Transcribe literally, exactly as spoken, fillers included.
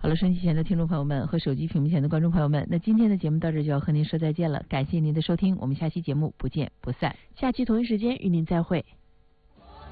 好了，收音机前的听众朋友们和手机屏幕前的观众朋友们，那今天的节目到这就要和您说再见了，感谢您的收听，我们下期节目不见不散。 下期同一时间与您再会。